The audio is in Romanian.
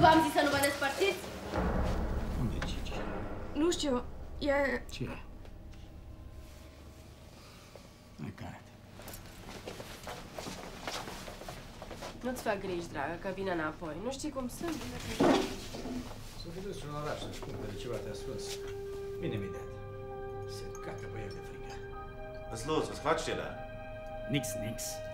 v-am zis să nu vă despărțiți? Unde e Gigi? Nu știu, e... Ce e? Hai, care-te. Nu-ți fac griji, dragă, că vine înapoi. Nu știi cum sunt? Să te duci în oraș să-și cumpere ceva de ascuns. Vine imediat. Se cacă pe el de frică. Was ist los? Was quatscht ihr da? Nix.